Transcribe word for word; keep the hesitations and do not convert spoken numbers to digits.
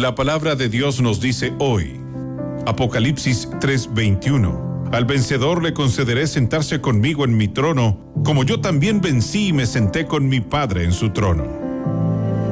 La palabra de Dios nos dice hoy, Apocalipsis tres veintiuno, al vencedor le concederé sentarse conmigo en mi trono, como yo también vencí y me senté con mi Padre en su trono.